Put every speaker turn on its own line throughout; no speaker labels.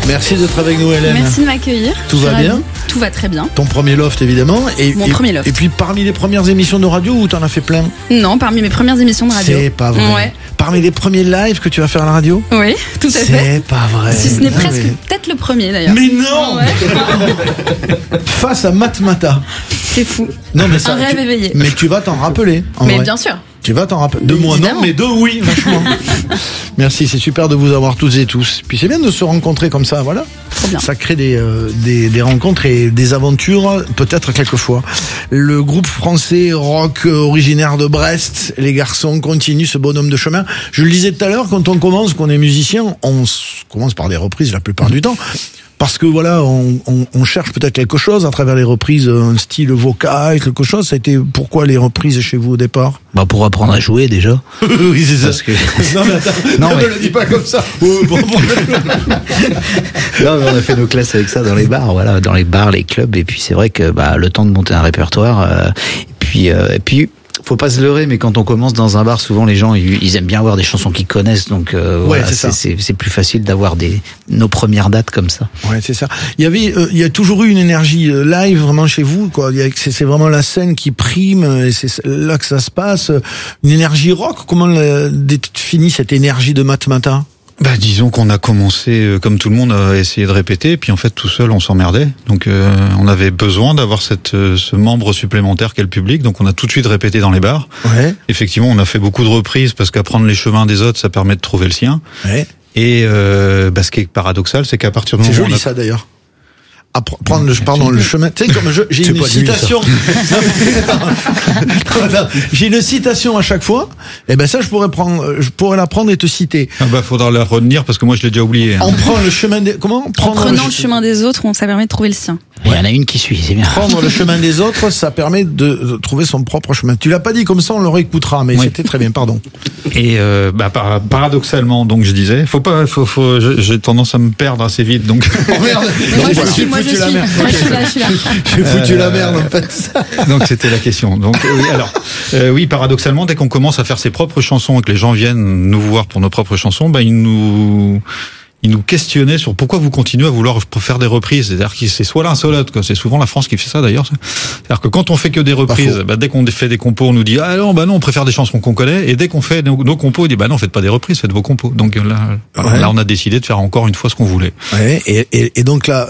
Merci d'être avec nous, Hélène.
Merci de m'accueillir.
Tout va bien ?
Tout va très bien.
Ton premier loft, évidemment.
Mon premier loft.
Et puis, parmi les premières émissions de radio, où t'en as fait plein ?
Non, parmi mes premières émissions de radio.
C'est pas vrai.
Ouais.
Parmi les premiers lives que tu vas faire à la radio ?
Oui, tout à fait.
C'est pas vrai.
Si ce n'est
Non,
presque
mais-
peut-être le premier d'ailleurs.
Mais non
Ouais.
Face à Matmata.
C'est fou.
Non, mais ça,
Un rêve éveillé.
Mais tu vas t'en rappeler. En
Mais
vrai.
bien sûr.
Tu vas t'en rappeler. De moi, non,
Évidemment.
mais de oui, vachement. Merci, c'est super de vous avoir tous et tous. Puis c'est bien de se rencontrer comme ça, voilà.
Trop bien.
Ça crée des rencontres et des aventures, peut-être quelquefois. Le groupe français rock originaire de Brest, les garçons, continuent ce bonhomme de chemin. Je le disais tout à l'heure, quand on commence, qu'on est musicien, on commence par des reprises la plupart du temps. Parce que voilà, on cherche peut-être quelque chose à travers les reprises, un style vocal, quelque chose. Ça a été pourquoi les reprises chez vous au départ ?
Bah pour apprendre à jouer déjà.
Oui, c'est ça.
Parce que...
Non mais attends,
Non,
ne
mais-
me le dis pas comme ça. Oh, bon.
Non, mais on a fait nos classes avec ça dans les bars, voilà, dans les bars, les clubs. Et puis c'est vrai que bah le temps de monter un répertoire. Et puis faut pas se leurrer, mais quand on commence dans un bar, souvent les gens ils aiment bien avoir des chansons qu'ils connaissent, donc voilà,
c'est ça.
c'est plus facile d'avoir nos premières dates comme ça.
Ouais, c'est ça. Il y a toujours eu une énergie live vraiment chez vous, quoi. C'est vraiment la scène qui prime, et c'est là que ça se passe. Une énergie rock. Comment définit cette énergie de Matmata ?
Bah, disons qu'on a commencé, comme tout le monde, à essayer de répéter, puis en fait, tout seul, on s'emmerdait. Donc, on avait besoin d'avoir ce membre supplémentaire qu'est le public, donc on a tout de suite répété dans les bars.
Ouais.
Effectivement, on a fait beaucoup de reprises, parce qu'apprendre les chemins des autres, ça permet de trouver le sien.
Ouais.
Et ce qui est paradoxal, c'est qu'à partir du
C'est
moment où
joli
on a...
ça d'ailleurs. Prendre le chemin. Tu sais, comme j'ai
C'est
une
pas nul, ça.
citation. Attends, j'ai une citation à chaque fois. Et ben ça, je pourrais la prendre et te citer.
Ah bah, faudra la retenir, parce que moi, je l'ai déjà oublié.
On prend le chemin des, comment?
En
Prendre
prenant le chemin des autres, ça permet de trouver le sien.
Il y en a une qui suit, c'est bien.
Prendre le chemin des autres, ça permet de trouver son propre chemin. Tu l'as pas dit comme ça, on le réécoutera, mais
Oui.
c'était très bien, pardon.
Et paradoxalement, donc je disais, j'ai tendance à me perdre assez vite, donc
Oh merde.
Moi je
J'ai
suis.
foutu la merde.
Moi je suis là.
J'ai foutu la merde en fait.
donc c'était la question. Donc oui, paradoxalement, dès qu'on commence à faire ses propres chansons et que les gens viennent nous voir pour nos propres chansons, ils nous questionnaient sur pourquoi vous continuez à vouloir faire des reprises. C'est-à-dire que c'est soit l'un, soit l'autre, quoi. C'est souvent la France qui fait ça, d'ailleurs. C'est-à-dire que quand on fait que des reprises, dès qu'on fait des compos, on nous dit, ah non, on préfère des chansons qu'on connaît. Et dès qu'on fait nos compos, on dit, non, faites pas des reprises, faites vos compos. Donc là, on a décidé de faire encore une fois ce qu'on voulait.
Ouais, et donc là,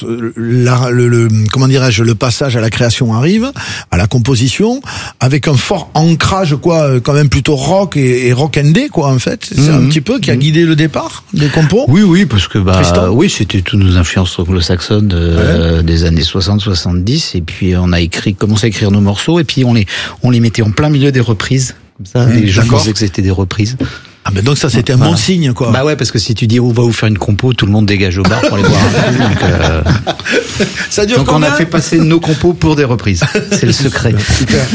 comment dirais-je, le passage à la création arrive, à la composition, avec un fort ancrage, quoi, quand même plutôt rock et rock indé, quoi, en fait. C'est un petit peu qui a guidé le départ des compos.
Oui, parce que
Tristan.
oui, c'était toutes nos influences anglo-saxonnes des années 60-70, et puis on a commencé à écrire nos morceaux, et puis on les mettait en plein milieu des reprises, comme ça, les gens
d'accord.
pensaient que c'était des reprises.
Ah ben donc ça c'était un
Voilà.
bon signe, quoi.
Bah ouais, parce que si tu dis on va vous faire une compo, tout le monde dégage au bar pour aller boire un coup.
Ça dure
Donc on
combien
a fait passer nos compos pour des reprises. C'est le secret.
Super.